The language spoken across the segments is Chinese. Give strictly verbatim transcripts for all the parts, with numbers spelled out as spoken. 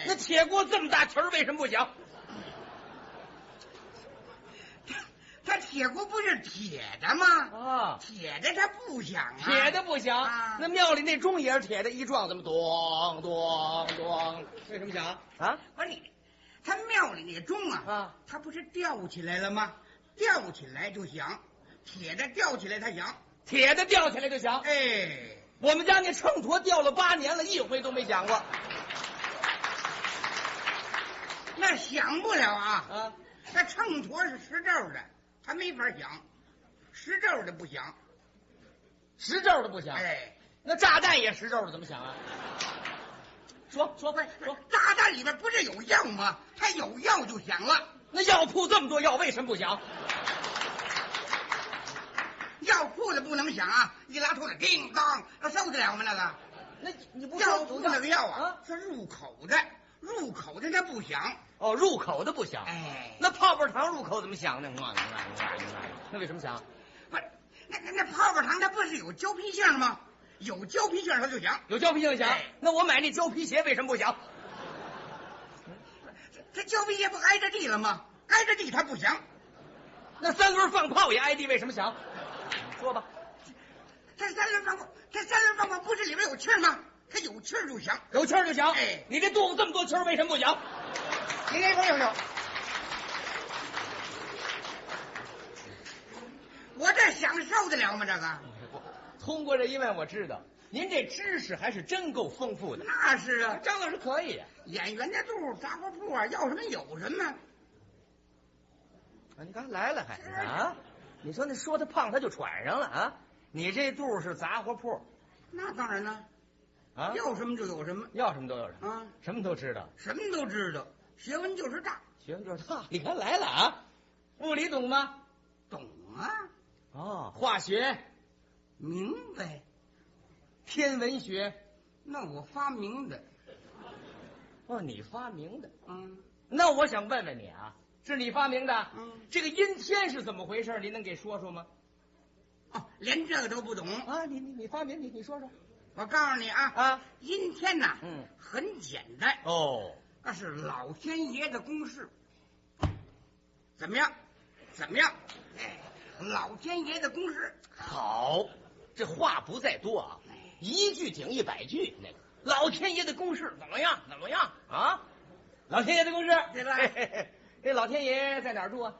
哎， 那铁锅这么大气儿，为什么不响？ 它铁锅不是铁的吗？ 啊， 铁的它不响啊， 铁的不响。 啊那庙里那钟也是铁的，一撞怎么咚咚咚？为什么响啊？ 不是你，它庙里那钟啊， 啊， 它不是吊起来了吗？吊起来就响，铁的吊起来它响。 铁的吊起来就响。 哎， 我们家那秤砣吊了八年了，一回都没响过。 那响不了啊！ 啊， 那秤砣是实皱的，它没法响，实皱的不响。 实皱的不响。 哎， 那炸弹也实皱的，怎么响啊？说说说， 炸弹里面不是有药吗？它有药就响了。 那药铺这么多药，为什么不响？ 药铺的不能响啊！一拉出来，叮当，那受得了吗？那个， 那你不药铺那个药啊啊，是入口的，入口的它不响。 哦，入口的不响。 哎， 那泡泡糖入口怎么响呢？那为什么响？ 不是，那那那泡泡糖它不是有胶皮性吗？有胶皮性它就响， 有胶皮性响。 哎那我买那胶皮鞋为什么不响？ 这胶皮鞋不挨着地了吗？挨着地它不响。 那三轮放炮也挨地，为什么响？说吧。 这三轮放炮，这三轮放炮不是里面有气儿吗？它有气儿就响， 有气儿就响。 哎， 你这肚子这么多气儿，为什么不响？ 你给我听听。我这想受得了吗？这个通过这一问，我知道您这知识还是真够丰富的。 那是啊， 张老师可以啊。 演员的肚杂货铺啊，要什么有什么。 啊，你看来了还啊？你说那说他胖，他就喘上了啊？你这肚是杂货铺那当然了， 啊？ 要什么就有什么要什么都有什么啊， 什么都知道， 什么都知道，学问就是大。 学问就是大。你看来了啊？物理懂吗？ 懂啊， 哦，化学、 明白。 天文学， 那我发明的， 哦，你发明的。 嗯那我想问问你啊，是你发明的？ 嗯， 这个阴天是怎么回事？您能给说说吗？ 哦，连这个都不懂啊，你你你发明，你你说说。 我告诉你啊啊， 阴天呐， 嗯， 很简单， 哦， 那是老天爷的公式。怎么样？怎么样？哎，老天爷的公式。 好，这话不在多啊，一句顶一百句。那个老天爷的公式怎么样？怎么样啊？老天爷的公式， 对吧？ 嘿嘿嘿，这老天爷在哪儿住啊？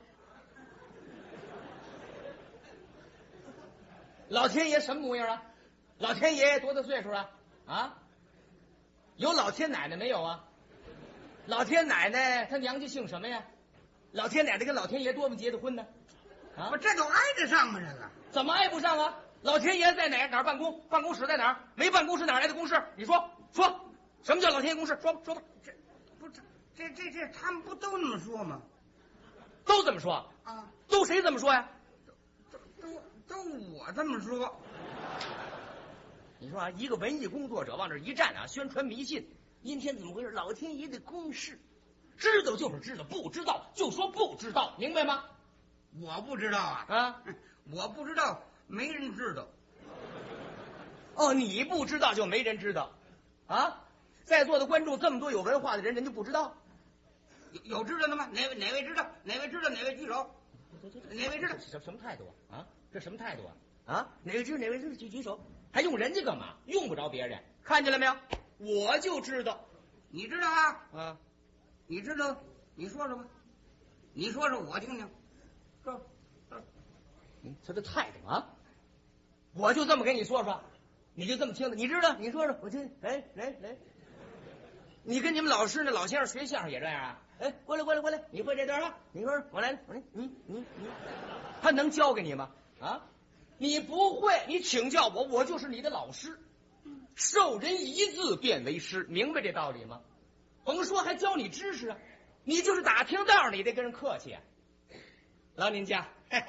老天爷什么模样啊？老天爷多大岁数啊？啊？有老天奶奶没有啊？老天奶奶她娘家姓什么呀？老天奶奶跟老天爷多么结的婚呢？啊， 我这都挨得上吗？这个怎么挨不上啊？老天爷在哪儿哪儿办公？办公室在哪儿？没办公室哪来的公事？你说说，什么叫老天爷公事？说吧说吧。 这不这这这这他们不都那么说吗？ 都这么说啊， 都谁这么说呀？ 都都我这么说。 你说啊，一个文艺工作者往这一站啊，宣传迷信，阴天怎么回事？老天爷的公事，知道就是知道，不知道就说不知道，明白吗？ 我不知道啊啊， 我不知道，没人知道。 哦，你不知道就没人知道，啊？在座的观众这么多有文化的人，人就不知道？ 有有知道的吗？哪位哪位知道？哪位知道？哪位举手？哪位知道？ 什什么态度啊？啊，这什么态度啊？啊，哪位知道？哪位知道？举举手，还用人家干嘛？用不着别人，看见了没有？我就知道， 你知道啊？ 啊， 你知道？你说说吧，你说说我听听。说， 嗯，他这态度啊，我就这么跟你说说，你就这么听着，你知道？你说说，我听。来来来，你跟你们老师那老先生学相声也这样啊？哎，过来过来过来，你会这段啊？你说说，我来，我来，你你你，他能教给你吗？啊，你不会，你请教我，我就是你的老师。授人一字便为师，明白这道理吗？甭说还教你知识啊，你就是打听道，你得跟人客气啊。老您家，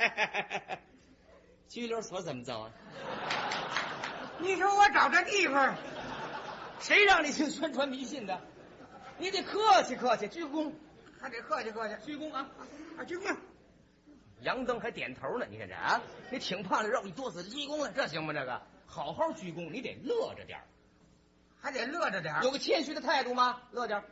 拘留所怎么走啊？ 你说我找这地方， 谁让你去宣传迷信的？你得客气客气，鞠躬， 还得客气客气。 鞠躬啊！ 啊，鞠躬。 杨登还点头呢，你看这啊，你挺胖的肉一哆嗦鞠躬了，这行吗？这个好好鞠躬，你得乐着点儿， 还得乐着点儿。 有个谦虚的态度吗？乐点儿。